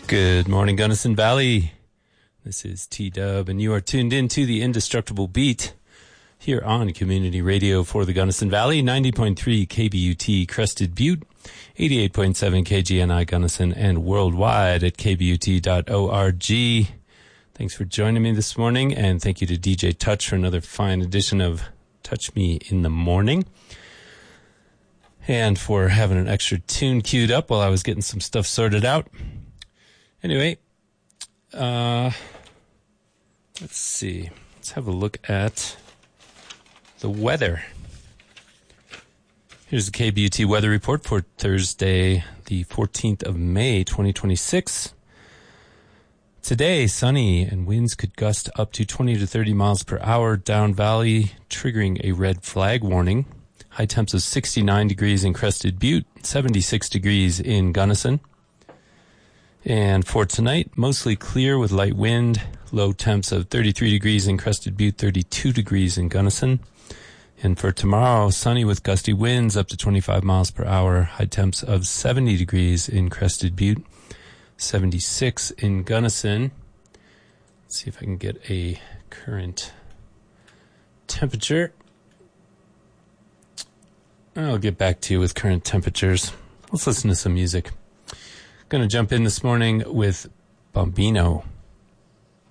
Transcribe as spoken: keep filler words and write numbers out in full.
Good morning, Gunnison Valley. This is T-Dub, and you are tuned in to the Indestructible Beat here on Community Radio for the Gunnison Valley, ninety point three K B U T Crested Butte, eighty-eight point seven K G N I Gunnison, and worldwide at k b u t dot org. Thanks for joining me this morning, and thank you to D J Touch for another fine edition of Touch Me in the Morning, and for having an extra tune queued up while I was getting some stuff sorted out. Anyway, uh, let's see. Let's have a look at the weather. Here's the K B U T weather report for Thursday, the fourteenth of May, twenty twenty-six. Today, sunny and winds could gust up to twenty to thirty miles per hour down valley, triggering a red flag warning. High temps of sixty-nine degrees in Crested Butte, seventy-six degrees in Gunnison. And for tonight, mostly clear with light wind, low temps of thirty-three degrees in Crested Butte, thirty-two degrees in Gunnison. And for tomorrow, sunny with gusty winds up to twenty-five miles per hour, high temps of seventy degrees in Crested Butte, seventy-six in Gunnison. Let's see if I can get a current temperature. I'll get back to you with current temperatures. Let's listen to some music. Going to jump in this morning with Bambino.